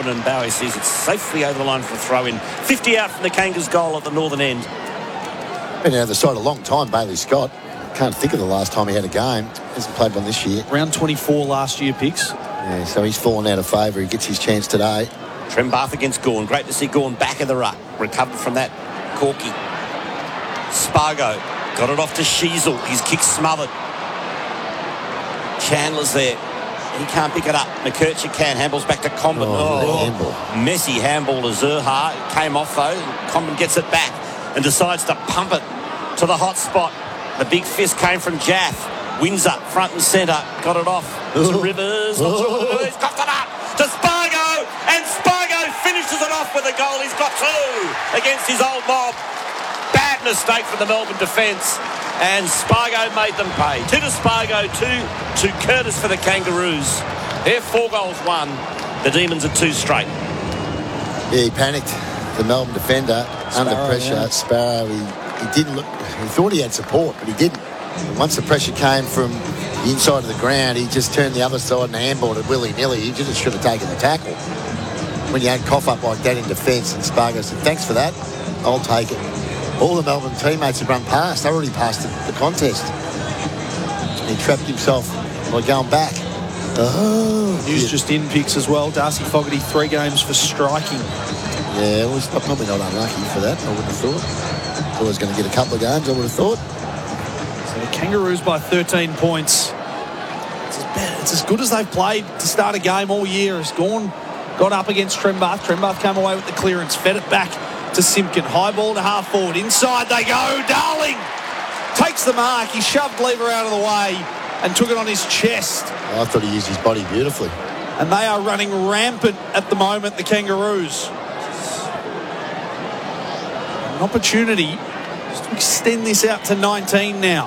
Melbourne, and Bowie sees it safely over the line for a throw-in. 50 out from the Kangas goal at the northern end. Been out of the side a long time, Bailey Scott. Can't think of the last time he had a game. Hasn't played one this year. Round 24 last year, Picks. Yeah, so he's fallen out of favour. He gets his chance today. Trembath against Gawn. Great to see Gawn back in the ruck. Recovered from that Corky. Spargo got it off to Sheasel. His kick smothered. Chandler's there. He can't pick it up. McKercher can. Handballs back to Comben. Messy handball to Zerha. Came off though. Comben gets it back and decides to pump it to the hot spot. The big fist came from Jaff. Windsor, front and centre. Got it off to Rivers. He's coughed it up to Spargo. And Spargo finishes it off with a goal. He's got two against his old mob. Bad mistake for the Melbourne defence. And Spargo made them pay. 2 to Spargo, 2 to Curtis for the Kangaroos. They're 4 goals won. The Demons are 2 straight. Yeah, he panicked. The Melbourne defender under pressure. Yeah. Sparrow, he didn't look. He thought he had support, but he didn't. And once the pressure came from the inside of the ground, he just turned the other side and handballed it willy-nilly. He just should have taken the tackle. When you had cough up like that in defence, and Spargo said, "Thanks for that. I'll take it." All the Melbourne teammates had run past. They already passed the contest. He trapped himself by going back. News just in, Picks as well. Darcy Fogarty, 3 games for striking. Yeah, it was probably not unlucky for that, I would have thought. Thought he was going to get a couple of games, I would have thought. So the Kangaroos by 13 points. It's as good as they've played to start a game all year. It's got up against Trembath. Trembath came away with the clearance, fed it back to Simpkin. High ball to half forward. Inside they go. Darling takes the mark. He shoved Lever out of the way and took it on his chest. I thought he used his body beautifully. And they are running rampant at the moment, the Kangaroos. An opportunity just to extend this out to 19 now.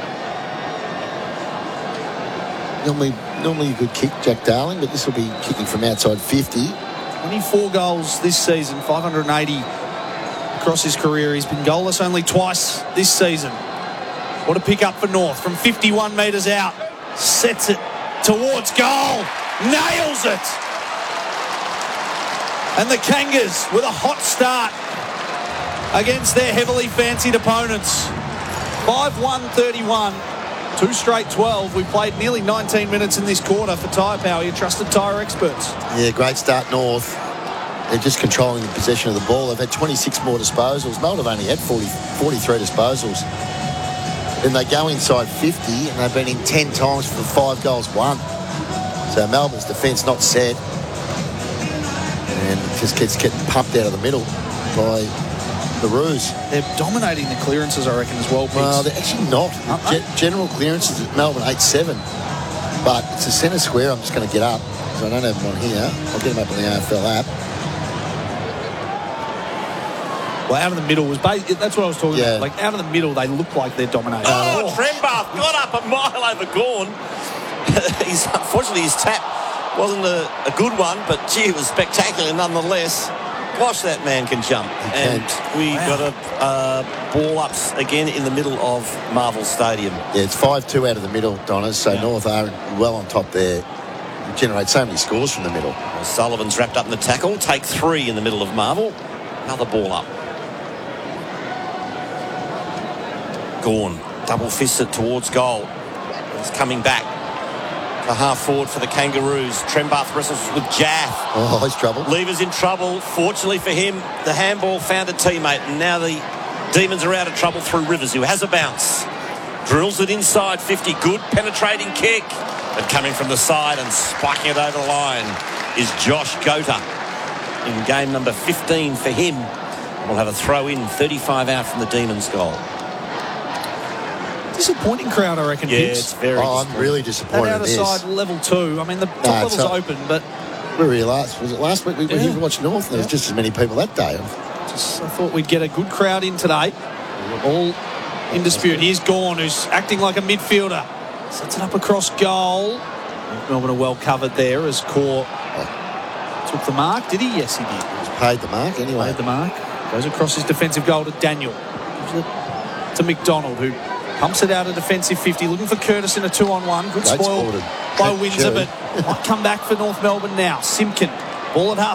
Normally a good kick, Jack Darling, but this will be kicking from outside 50. 24 goals this season, 580 across his career. He's been goalless only twice this season. What a pick up for North from 51 metres out. Sets it towards goal. Nails it. And the Kangas with a hot start against their heavily fancied opponents. 5-1-31. 2 straight 12. We played nearly 19 minutes in this quarter for Tyre Power, your trusted tyre experts. Yeah, great start, North. They're just controlling the possession of the ball. They've had 26 more disposals. Melbourne have only had 43 disposals. Then they go inside 50, and they've been in 10 times for 5 goals won. So Melbourne's defence not set. And it just gets getting pumped out of the middle by the Roos. They're dominating the clearances, I reckon, as well, Pete. Well, they're actually not. General clearances at Melbourne, 8-7. But it's a centre square I'm just going to get up, because I don't have one here. I'll get them up on the AFL app. Well, out of the middle was that's what I was talking about. Like, out of the middle, they look like they're dominating. Trembath got up a mile over Gawn. Unfortunately, his tap wasn't a good one, but gee, it was spectacular nonetheless. Gosh, that man can jump. We got a ball ups again in the middle of Marvel Stadium. Yeah, it's 5-2 out of the middle, Donners, so North are well on top there. They generate so many scores from the middle. Well, Sullivan's wrapped up in the tackle. Take 3 in the middle of Marvel. Another ball up. Gawn, double fisted towards goal. He's coming back. A half forward for the Kangaroos. Trembath wrestles with Jaff. Oh, he's trouble. Lever's in trouble. Fortunately for him, the handball found a teammate, and now the Demons are out of trouble through Rivers, who has a bounce. Drills it inside 50. Good penetrating kick. But coming from the side and spiking it over the line is Josh Gota in game number 15 for him. We'll have a throw in, 35 out from the Demons goal. Disappointing crowd, I reckon. Yeah, it's very I'm really disappointed that in this. outside level 2. I mean, the top level's open, but... Where were you last? Was it last week? We were here to watch North. There was just as many people that day. I thought we'd get a good crowd in today. All in dispute. Here's Gawn, who's acting like a midfielder. Sets it up across goal. Melbourne are well covered there as Core took the mark. Did he? Yes, he did. He's paid the mark anyway. Paid the mark. Goes across his defensive goal to Daniel. Gives it to McDonald, who pumps it out of defensive 50. Looking for Curtis in a 2-on-1. Good spoil by Windsor, but might come back for North Melbourne now. Simpkin. Ball at half.